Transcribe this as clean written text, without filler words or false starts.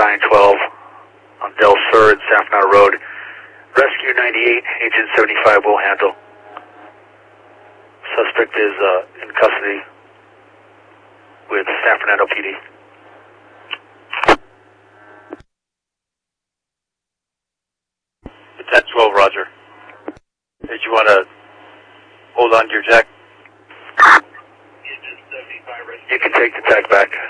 912 on Del Sur and San Fernando Road. Rescue 98, Agent 75 will handle. Suspect is in custody with San Fernando PD. It's 10-12, Roger. Did you want to hold on to your jack? You can take the tag back.